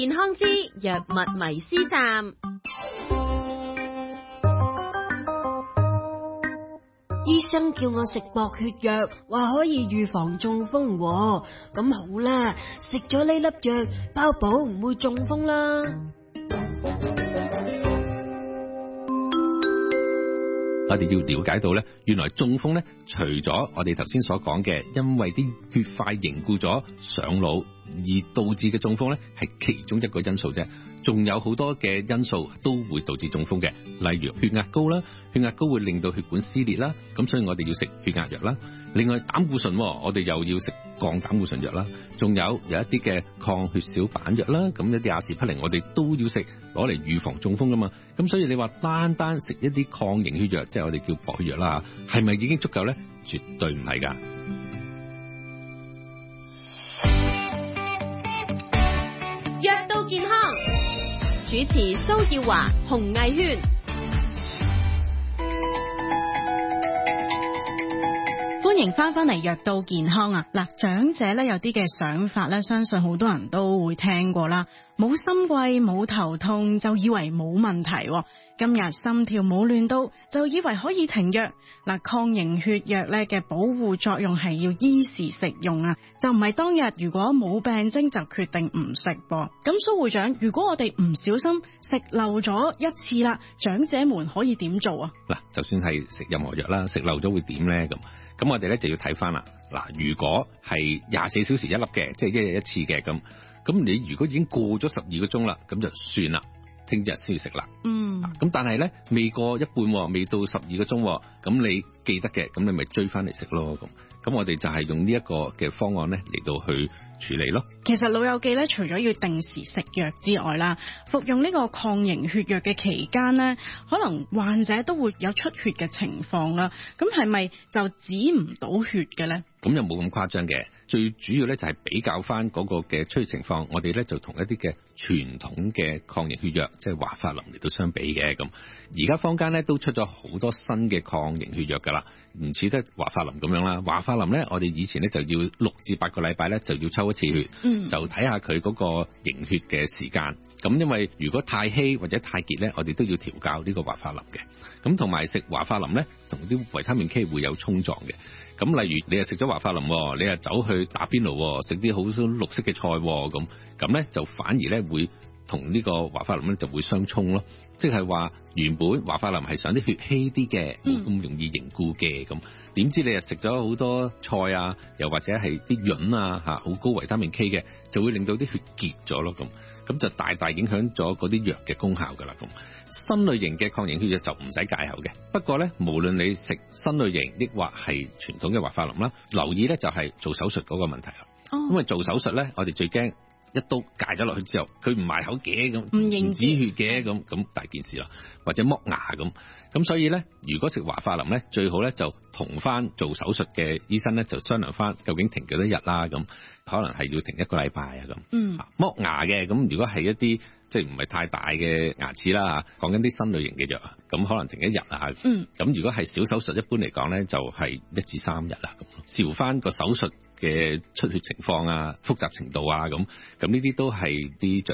健康之藥物迷思站。 醫生叫我食薄血藥，話可以預防中風喎。咁好啦，食咗呢粒藥，包保唔會中風啦。 我哋要了解到咧，原來中風咧，除咗我哋頭先所講嘅，因為啲血塊凝固咗上腦而導致嘅中風咧，係其中一個因素啫。仲有好多嘅因素都會導致中風嘅，例如血壓高啦，血壓高會令到血管撕裂啦，咁所以我哋要食血壓藥啦。另外膽固醇，我哋又要食降膽固醇藥啦。仲有一啲嘅抗血小板藥啦，咁一啲阿士匹靈我哋都要食，攞嚟預防中風噶嘛。咁所以你話單單食一啲抗凝血藥，即係我哋叫薄血藥啦，係咪已經足夠咧？絕對唔係㗎。 藥到健康，主持蘇耀華、洪毅軒。 歡迎翻嚟藥到健康啊！嗱，長者咧有啲嘅想法咧，相信好多人都會聽過啦。冇心悸冇頭痛就以為冇問題，今日心跳冇亂到就以為可以停藥。嗱，抗凝血藥咧嘅保護作用係要依時食用啊，就唔係當日如果冇病徵就決定唔食噃。咁蘇會長，如果我哋唔小心食漏咗一次啦，長者們可以點做啊？ 嗱，就算係食任何藥啦，食漏咗會點咧？咁我哋咧就要睇翻啦。嗱，如果係24小時一粒嘅，即係一日一次嘅咁你如果已經過咗12個鐘啦，咁就算啦，聽日先食啦。咁但係咧未過一半，未到12個鐘，咁你記得嘅，咁你咪追翻嚟食咯。咁我哋就係用呢一個嘅方案咧嚟到去處理咯。 其實老友記咧，除咗要定時食藥之外啦，服用呢個抗凝血藥嘅期間咧，可能患者都會有出血嘅情況啦。咁係咪就止唔到血嘅咧？ 咁又冇咁誇張嘅，最主要咧就係比較翻嗰個嘅出血情況，我哋咧就同一啲嘅傳統嘅抗凝血藥，即係華法林嚟到相比嘅。咁而家坊間咧都出咗好多新嘅抗凝血藥噶啦，唔似得華法林咁樣啦。華法林咧，我哋以前咧就要6至8個禮拜咧就要抽一次血，就睇下佢嗰個凝血嘅時間。咁因為如果太稀或者太結咧，我哋都要調校呢個華法林嘅。咁同埋食華法林咧，同啲維他命 K 會有衝撞嘅。咁例如你又食咗華法林，你又走去打邊爐，食啲好綠色嘅菜，咁咧就反而咧會同呢個華法林咧就會相衝咯。即係話原本華法林係想啲血稀啲嘅，冇咁容易凝固嘅，咁點知你又食咗好多菜啊，又或者係啲潤啊好高維他命 K 嘅，就會令到啲血結咗咯。咁就大大影響咗嗰啲藥嘅功效噶啦。咁新類型嘅抗凝血藥就唔使戒口嘅。不過咧，無論你食新類型抑或係傳統嘅華法林啦，留意咧就係做手術嗰個問題啦。因為做手術咧，我哋最驚一刀戒咗落去之後，佢唔埋口嘅，咁唔止血嘅，咁大件事啦，或者剝牙咁所以咧，如果食華法林咧，最好咧就同翻做手術嘅醫生咧就商量翻，究竟停幾多日啦。咁可能係要停1個禮拜啊。咁剝牙嘅，咁如果係一啲即係唔係太大嘅牙齒啦，講緊啲新類型嘅藥，咁可能停1日啊。咁如果係小手術，一般嚟講咧就係1至3日啦。咁視翻個手術嘅出血情況啊、複雜程度啊，咁呢啲都係啲